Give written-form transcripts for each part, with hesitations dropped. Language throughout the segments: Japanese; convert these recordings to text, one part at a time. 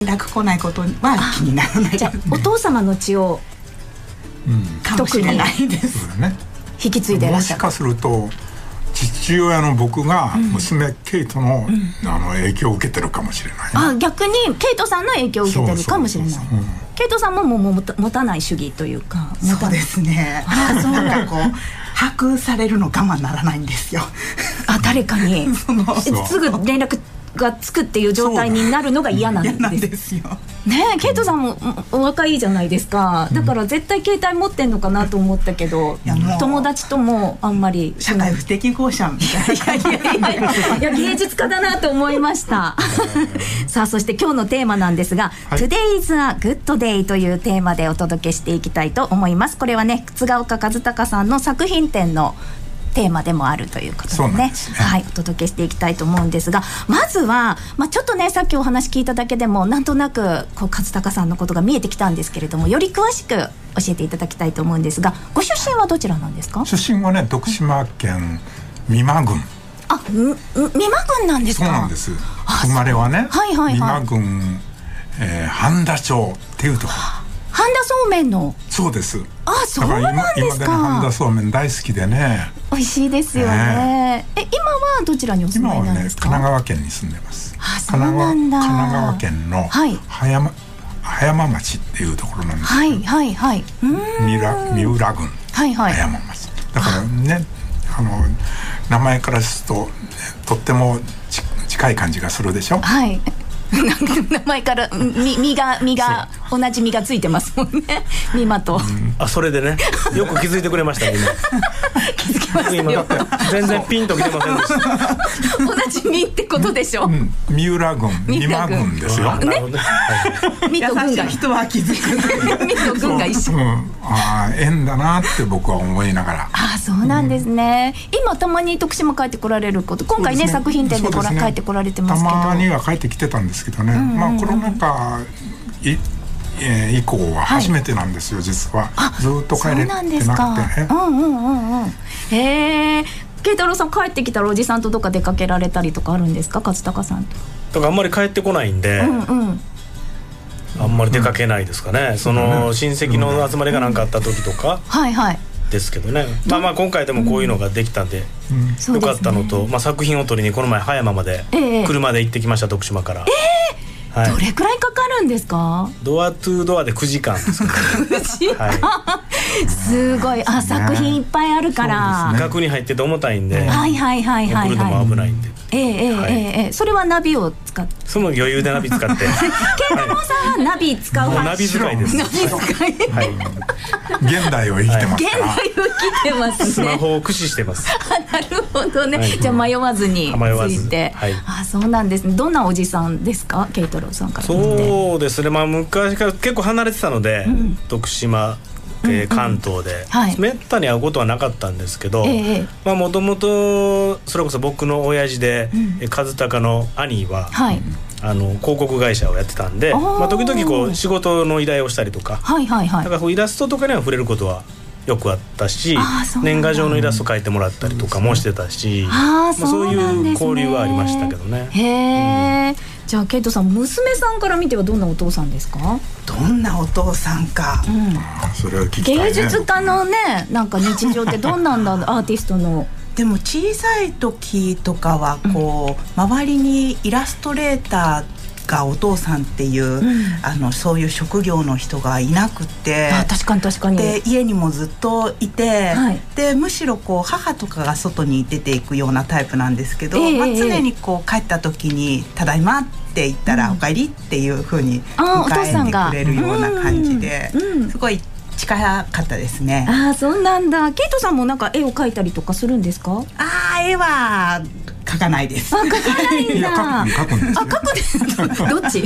連絡来ないことは気にならないですね。 じゃあお父様の血をかもしれないです。 引き継いでいらっしゃる。 もしかすると父親の僕が娘ケイトの、影響を受けてるかもしれない、 逆にケイトさんの影響を受けてるかもしれない。ケイトさんももう持たない主義というか。 そうですね。なんかこう把握されるの我慢ならないんですよ。 誰かにすぐ連絡がつくっていう状態になるのが嫌なんですよね。ケイトさんもお若いじゃないですか。だから絶対携帯持ってんのかなと思ったけど、友達ともあんまり社会不適合者みたいな。 いや芸術家だなと思いましたさあそして今日のテーマなんですが、Today is a good day というテーマでお届けしていきたいと思います。これはね沓岡和孝さんの作品展のテーマでもあるということで ね、お届けしていきたいと思うんですが、まずは、ちょっとねさっきお話聞いただけでもなんとなくこう和孝さんのことが見えてきたんですけれども、より詳しく教えていただきたいと思うんですが、ご出身はどちらなんですか？ 出身はね徳島県美馬郡。 美馬郡なんですか？ そうなんです。生まれはね、美馬郡、半田町っていうところ。 半田そうめんの。そうです。そうなんですか。 今でね半田そうめん大好きでね。 美味しいですよね。今はどちらにお住まいなんですか？ 今はね神奈川県に住んでます。 そうなんだ。 神奈川県の葉山町っていうところなんですけど、三浦郡葉山町だからね、名前からするととっても近い感じがするでしょ。 名前から実が同じ実がついてますもんね。美馬と、 それでねよく気づいてくれましたね。 気づきましたよ。 全然ピンときてませんでした。 同じ実ってことでしょ。 三浦郡美馬郡ですよ。 美と郡が人は気づく。 美と郡が一緒。 縁だなって僕は思いながら。 そうなんですね。今たまに徳島帰ってこられること、今回ね作品展で帰ってこられてますけど、 たまには帰ってきてたんですけどね、コロナ禍以降は初めてなんですよ、実は。ずっと帰れてなくてね。慶太郎さん帰ってきたらおじさんとどっか出かけられたりとかあるんですか？和孝さんと。 だからあんまり帰ってこないんで、あんまり出かけないですかね。その親戚の集まりが何かあった時とかですけどね。今回でもこういうのができたんでよかったのと、作品を撮りにこの前葉山まで車で行ってきました、徳島から。 どれくらいかかるんですか？ ドアトゥードアで9時間ですけど、 9時間、すごい。作品いっぱいあるから額に入ってて重たいんで、 送るのも危ないんで。 それはナビを使って、 その余裕でナビ使って。慶太郎さんはナビ使う派。 ナビ使いです。 ナビ使い。 現代を生きてますから。 現代を生きてますね。 スマホを駆使してます。 なるほどね。じゃあ迷わずについて。そうなんですね。どんなおじさんですか、慶太郎さんから見て。 そうですね。昔から結構離れてたので、徳島、関東でめったに会うことはなかったんですけど、もともとそれこそ僕の親父で和孝の兄は広告会社をやってたんで、時々こう仕事の依頼をしたりとか、だからイラストとかには触れることはよくあったし、年賀状のイラスト描いてもらったりとかもしてたし、そういう交流はありましたけどね。 へー。じゃあケイトさん、娘さんから見てはどんなお父さんですか？ どんなお父さんか、 それは聞きたいね。 芸術家のね、なんか日常ってどんなんだアーティストの。 でも小さい時とかはこう、周りにイラストレーターがお父さんっていう、そういう職業の人がいなくて、 確かにで家にもずっといて、でむしろこう母とかが外に出ていくようなタイプなんですけど、常にこう帰った時に「ただいま」って言ったら「おかえり」っていう風に迎えにくれるような感じで、すごい近かったですね。 そうなんだ。ケイトさんもなんか絵を描いたりとかするんですか？ 絵は描かないです。 描かないんだ。 描くんですよ。 描くです。どっち？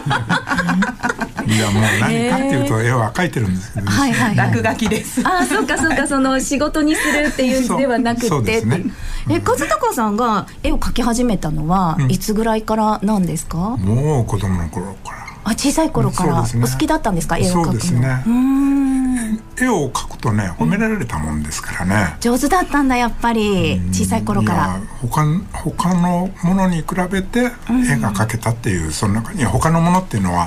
いやもう何かっていうと絵は描いてるんですけど、 落書きです。 そうかその仕事にするっていうではなくて。 そうですね。 和孝さんが絵を描き始めたのはいつぐらいからなんですか？ もう子供の頃から。 小さい頃からお好きだったんですか？絵を描くの。 そうですね。絵を描くとね褒められたもんですからね。 上手だったんだやっぱり小さい頃から。 他のものに比べて絵が描けたっていう、その中に他のものっていうのは